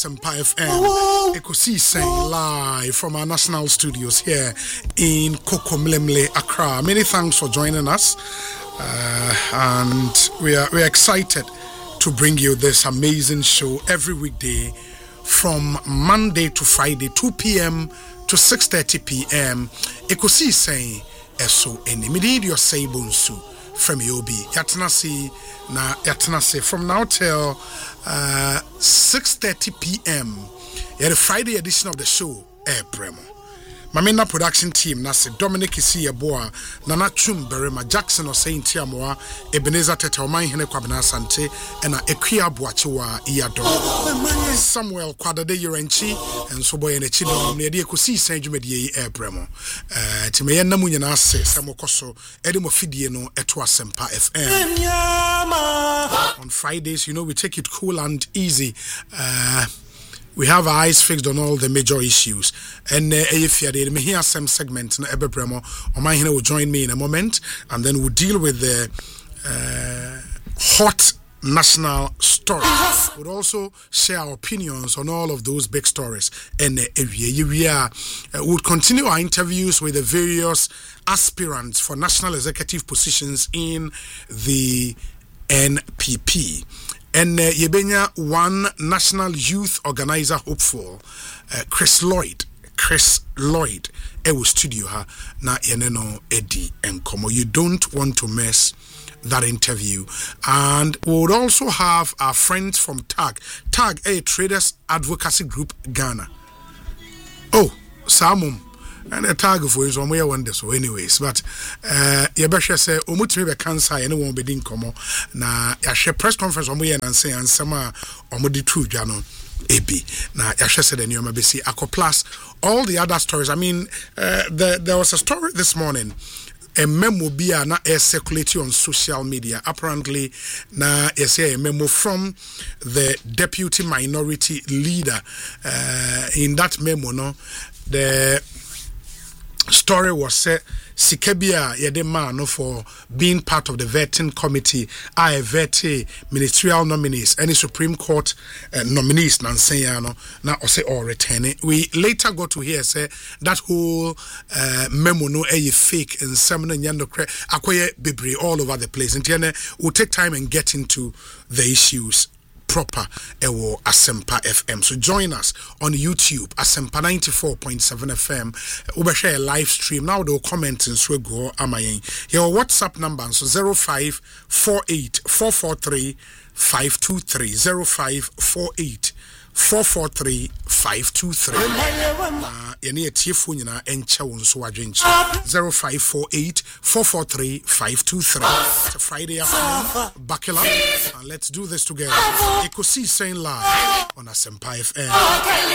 Asempa FM. Ekosi saying live from our national studios here in Kokomlemle, Accra. Many thanks for joining us, and we're excited to bring you this amazing show every weekday from Monday to Friday, 2 p.m. to 6:30 p.m. Ekosi saying eso enimidi your sabonsu from Yobi Yatanasi na Yatanasi from now till 6:30 p.m. The Friday edition of the show Premo. Mamina production team Nasi Dominic Isiyaboa, Nana Chum Berema Jackson or Saint Tiamoa, Ebenezer Tete Oman Hene Kwabena Sante, and Ekia Boachiwa Iado. Samuel Kwadade Yorenchi, and Soboy and Chidom, near the Ekosi Saint Jumedi Premo. Timaya Namuyan Ase, Samokoso, Edimo Fidieno, Etwa Sempa FM. On Fridays, you know, we take it cool and easy. We have our eyes fixed on all the major issues. And if you may hear some segment in Ebe Bremo, Oman will join me in a moment, and then we'll deal with the hot national stories. We'll also share our opinions on all of those big stories. And we'll continue our interviews with the various aspirants for national executive positions in the NPP. And Yebenya one national youth organizer hopeful, Chris Lloyd, Ewo studio ha na yeneno Eddie Enkomo. You don't want to miss that interview. And we would also have our friends from TAG, a traders advocacy group Ghana. Oh, Samum. And a tag for is one way wonder so anyways, but Yabasha say Omutimi be cancer and won't be din komo na ya press conference on we and say and sama omudi true jano AB na Yasha said and you may see Ako plus all the other stories. I mean there was a story this morning, a memo be na circulating on social media apparently na a memo from the deputy minority leader. In that memo no the story was said Sikebia Yedema for being part of the vetting committee. I vete ministerial nominees, any Supreme Court nominees Nanseyano now say or return it. We later got to hear say that whole memo no fake and some nyando akoye bibri all over the place. And we'll take time and get into the issues proper ewo Asempa FM. So join us on YouTube Asempa 94.7 FM. We share a live stream now. They'll comment and so go amayen. Your WhatsApp number so 0548 443 523 0548 443 523. Any a tearful encha so adventure 0548 443 523. It's a Friday afternoon. Buckle up and let's do this together. Ekosi saying live on Asempa FM.